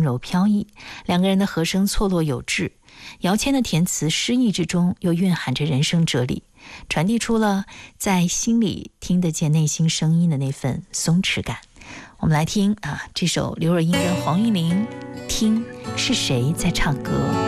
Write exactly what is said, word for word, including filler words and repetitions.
轻柔飘逸，两个人的和声错落有致，姚谦的填词诗意之中又蕴含着人生哲理，传递出了在心里听得见内心声音的那份松弛感。我们来听啊，这首刘若英跟黄韵玲，听是谁在唱歌。